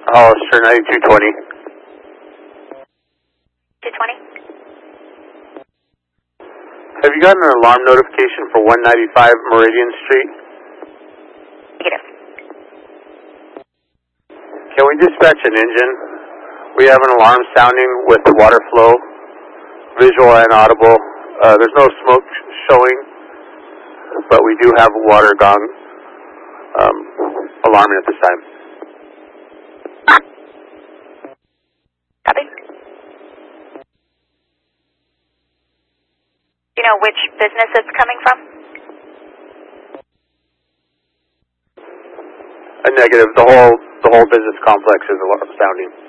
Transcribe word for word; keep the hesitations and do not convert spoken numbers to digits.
Hollister ninety-two twenty. two twenty. Have you gotten an alarm notification for one ninety-five Meridian Street? Negative. Can we dispatch an engine? We have an alarm sounding with the water flow, visual and audible. Uh, there's no smoke showing, but we do have a water gong um, alarming at this time. Copy. Do you know which business it's coming from? A negative. The whole the whole business complex is alarm sounding.